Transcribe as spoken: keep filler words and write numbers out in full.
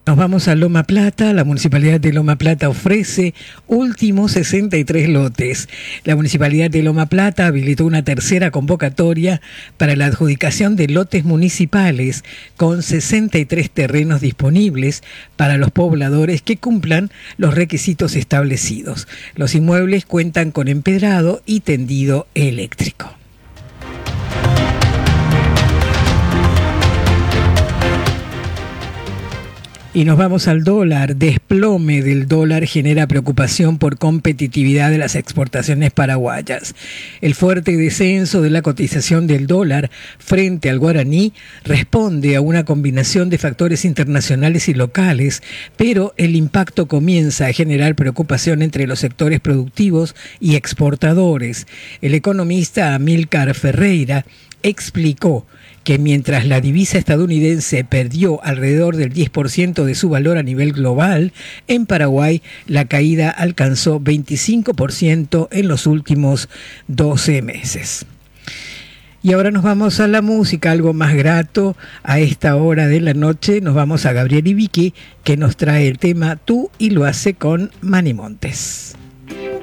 Nos vamos a Loma Plata. La Municipalidad de Loma Plata ofrece últimos sesenta y tres lotes. La Municipalidad de Loma Plata habilitó una tercera convocatoria para la adjudicación de lotes municipales con sesenta y tres terrenos disponibles para los pobladores que cumplan los requisitos establecidos. Los inmuebles cuentan con empedrado y tendido eléctrico. Y nos vamos al dólar. Desplome del dólar genera preocupación por competitividad de las exportaciones paraguayas. El fuerte descenso de la cotización del dólar frente al guaraní responde a una combinación de factores internacionales y locales, pero el impacto comienza a generar preocupación entre los sectores productivos y exportadores. El economista Amílcar Ferreira explicó que mientras la divisa estadounidense perdió alrededor del diez por ciento de su valor a nivel global, en Paraguay la caída alcanzó veinticinco por ciento en los últimos doce meses. Y ahora nos vamos a la música, algo más grato a esta hora de la noche. Nos vamos a Gabriel y Vicky, que nos trae el tema Tú, y lo hace con Manny Montes.